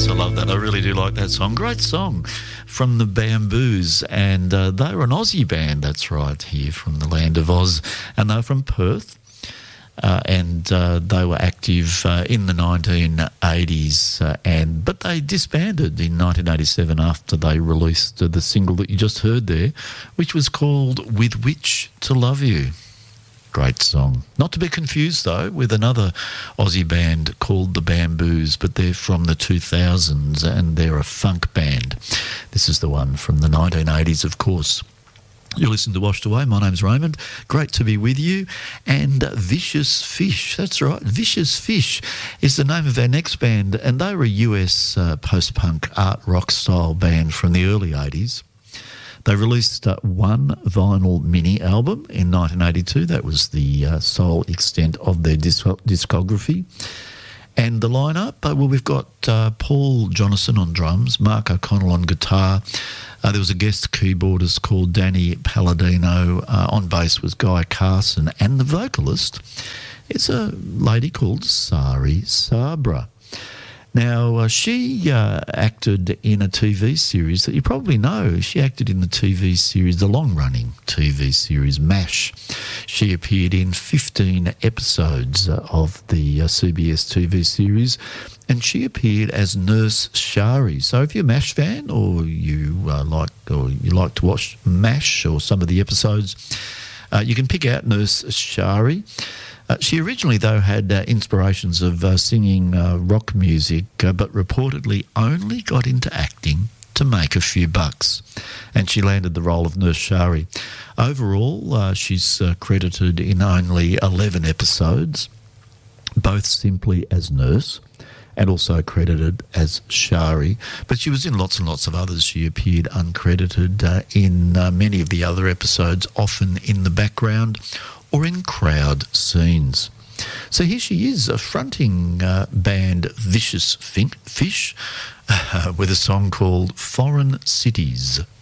Yes, I love that. I really do like that song. Great song from the Bamboos, and they were an Aussie band, that's right, here from the land of Oz, and they were from Perth. And they were active in the 1980s, but they disbanded in 1987 after they released the single that you just heard there, which was called With Which to Love You. Great song. Not to be confused, though, with another Aussie band called the Bamboos, but they're from the 2000s and they're a funk band. This is the one from the 1980s, of course. You're listening to Washed Away. My name's Raymond. Great to be with you. And Vicious Fish, that's right, Vicious Fish is the name of our next band, and they were a US post-punk art rock style band from the early 80s. They released one vinyl mini album in 1982. That was the sole extent of their discography. And the lineup, well, we've got Paul Jonasson on drums, Mark O'Connell on guitar. There was a guest keyboardist called Danny Palladino. On bass was Guy Carson. And the vocalist is a lady called Sari Sabra. Now, she acted in a TV series that you probably know. She acted in the TV series, the long-running TV series MASH. She appeared in 15 episodes of the CBS TV series, and she appeared as Nurse Shari. So if you're a MASH fan, or you like to watch MASH or some of the episodes, you can pick out Nurse Shari. She originally, though, had inspirations of singing rock music, but reportedly only got into acting to make a few bucks. And she landed the role of Nurse Shari. Overall, she's credited in only 11 episodes, both simply as Nurse and also credited as Shari. But she was in lots and lots of others. She appeared uncredited in many of the other episodes, often in the background or in crowd scenes. So here she is, fronting band Vicious Fish with a song called Foreign Cities.